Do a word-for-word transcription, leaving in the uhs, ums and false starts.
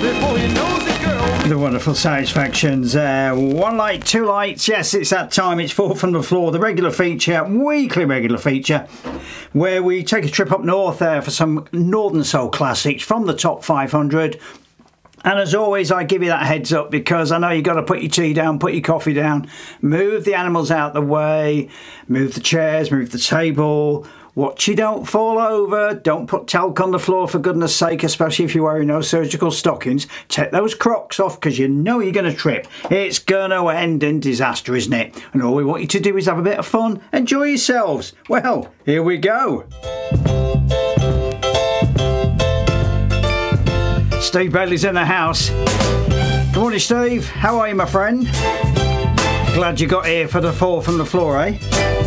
before you knows it, girl. The wonderful Satisfactions. Uh, one light, two lights. Yes, it's that time. It's Four from the Floor, the regular feature, weekly regular feature, where we take a trip up north there for some Northern Soul classics from the top five hundred. And as always, I give you that heads up because I know you've got to put your tea down, put your coffee down, move the animals out the way, move the chairs, move the table. Watch you don't fall over. Don't put talc on the floor, for goodness sake, especially if you're wearing no surgical stockings. Take those Crocs off because you know you're going to trip. It's going to end in disaster, isn't it? And all we want you to do is have a bit of fun. Enjoy yourselves. Well, here we go. Steve Bailey's in the house. Good morning, Steve. How are you, my friend? Glad you got here for the Four from the Floor, eh?